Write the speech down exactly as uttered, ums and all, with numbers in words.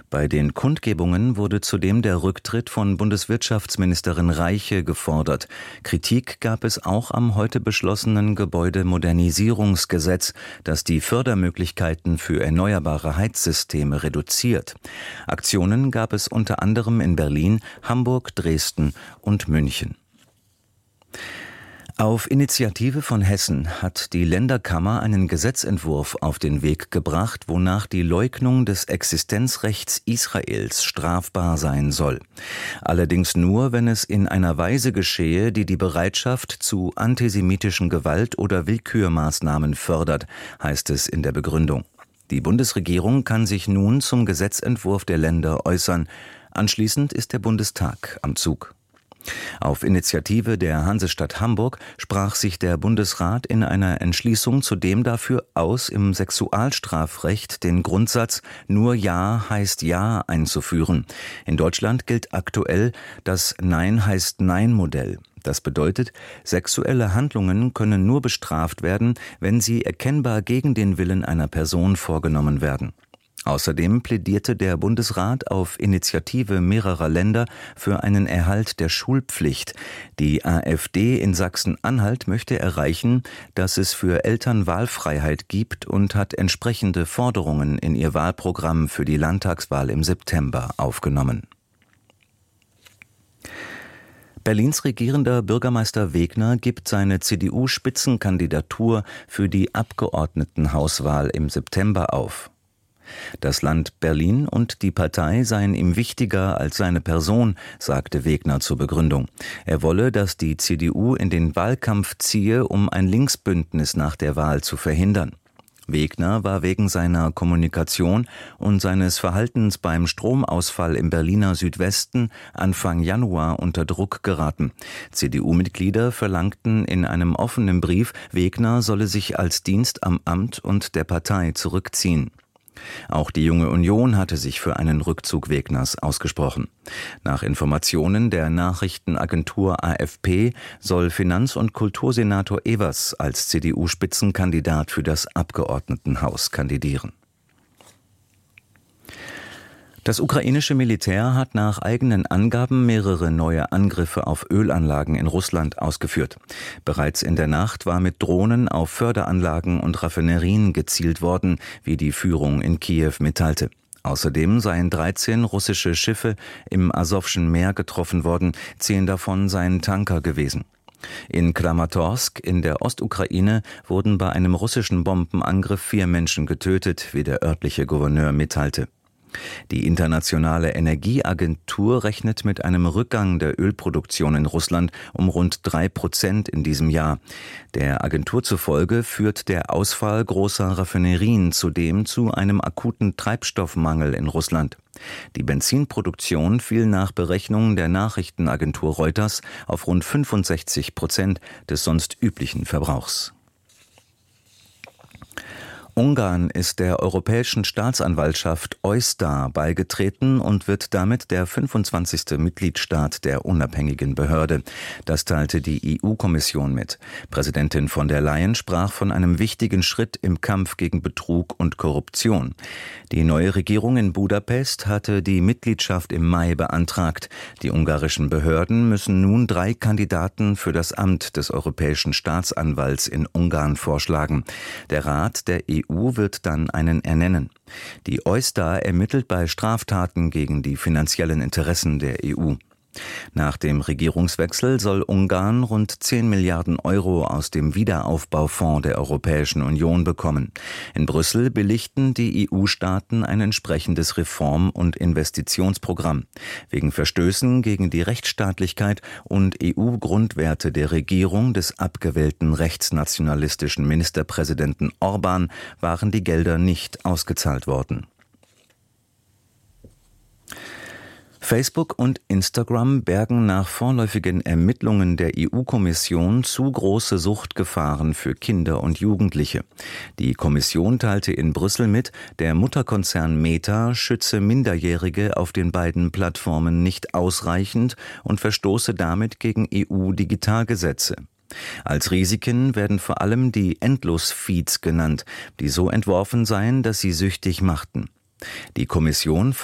Bei den Kundgebungen wurde zudem der Rücktritt von Bundeswirtschaftsministerin Reiche gefordert. Kritik gab es auch am heute beschlossenen Gebäudemodernisierungsgesetz, das die Fördermöglichkeiten für erneuerbare Heizsysteme reduziert. Aktionen gab es unter anderem in Berlin, Hamburg, Dresden und München. Auf Initiative von Hessen hat die Länderkammer einen Gesetzentwurf auf den Weg gebracht, wonach die Leugnung des Existenzrechts Israels strafbar sein soll. Allerdings nur, wenn es in einer Weise geschehe, die die Bereitschaft zu antisemitischen Gewalt- oder Willkürmaßnahmen fördert, heißt es in der Begründung. Die Bundesregierung kann sich nun zum Gesetzentwurf der Länder äußern. Anschließend ist der Bundestag am Zug. Auf Initiative der Hansestadt Hamburg sprach sich der Bundesrat in einer Entschließung zudem dafür aus, im Sexualstrafrecht den Grundsatz »Nur Ja heißt Ja« einzuführen. In Deutschland gilt aktuell das »Nein heißt Nein«-Modell. Das bedeutet, sexuelle Handlungen können nur bestraft werden, wenn sie erkennbar gegen den Willen einer Person vorgenommen werden. Außerdem plädierte der Bundesrat auf Initiative mehrerer Länder für einen Erhalt der Schulpflicht. Die AfD in Sachsen-Anhalt möchte erreichen, dass es für Eltern Wahlfreiheit gibt und hat entsprechende Forderungen in ihr Wahlprogramm für die Landtagswahl im September aufgenommen. Berlins regierender Bürgermeister Wegner gibt seine C D U-Spitzenkandidatur für die Abgeordnetenhauswahl im September auf. Das Land Berlin und die Partei seien ihm wichtiger als seine Person, sagte Wegner zur Begründung. Er wolle, dass die C D U in den Wahlkampf ziehe, um ein Linksbündnis nach der Wahl zu verhindern. Wegner war wegen seiner Kommunikation und seines Verhaltens beim Stromausfall im Berliner Südwesten Anfang Januar unter Druck geraten. C D U-Mitglieder verlangten in einem offenen Brief, Wegner solle sich als Dienst am Amt und der Partei zurückziehen. Auch die Junge Union hatte sich für einen Rückzug Wegners ausgesprochen. Nach Informationen der Nachrichtenagentur A F P soll Finanz- und Kultursenator Evers als C D U-Spitzenkandidat für das Abgeordnetenhaus kandidieren. Das ukrainische Militär hat nach eigenen Angaben mehrere neue Angriffe auf Ölanlagen in Russland ausgeführt. Bereits in der Nacht war mit Drohnen auf Förderanlagen und Raffinerien gezielt worden, wie die Führung in Kiew mitteilte. Außerdem seien dreizehn russische Schiffe im Asowschen Meer getroffen worden, zehn davon seien Tanker gewesen. In Kramatorsk in der Ostukraine wurden bei einem russischen Bombenangriff vier Menschen getötet, wie der örtliche Gouverneur mitteilte. Die Internationale Energieagentur rechnet mit einem Rückgang der Ölproduktion in Russland um rund drei Prozent in diesem Jahr. Der Agentur zufolge führt der Ausfall großer Raffinerien zudem zu einem akuten Treibstoffmangel in Russland. Die Benzinproduktion fiel nach Berechnungen der Nachrichtenagentur Reuters auf rund fünfundsechzig Prozent des sonst üblichen Verbrauchs. Ungarn ist der Europäischen Staatsanwaltschaft EUStA beigetreten und wird damit der fünfundzwanzigste Mitgliedstaat der unabhängigen Behörde. Das teilte die E U-Kommission mit. Präsidentin von der Leyen sprach von einem wichtigen Schritt im Kampf gegen Betrug und Korruption. Die neue Regierung in Budapest hatte die Mitgliedschaft im Mai beantragt. Die ungarischen Behörden müssen nun drei Kandidaten für das Amt des Europäischen Staatsanwalts in Ungarn vorschlagen. Der Rat der E U wird dann einen ernennen. Die EUStA ermittelt bei Straftaten gegen die finanziellen Interessen der E U. Nach dem Regierungswechsel soll Ungarn rund zehn Milliarden Euro aus dem Wiederaufbaufonds der Europäischen Union bekommen. In Brüssel billigten die E U-Staaten ein entsprechendes Reform- und Investitionsprogramm. Wegen Verstößen gegen die Rechtsstaatlichkeit und E U-Grundwerte der Regierung des abgewählten rechtsnationalistischen Ministerpräsidenten Orbán waren die Gelder nicht ausgezahlt worden. Facebook und Instagram bergen nach vorläufigen Ermittlungen der E U-Kommission zu große Suchtgefahren für Kinder und Jugendliche. Die Kommission teilte in Brüssel mit, der Mutterkonzern Meta schütze Minderjährige auf den beiden Plattformen nicht ausreichend und verstoße damit gegen E U-Digitalgesetze. Als Risiken werden vor allem die Endlosfeeds genannt, die so entworfen seien, dass sie süchtig machten. Die Kommission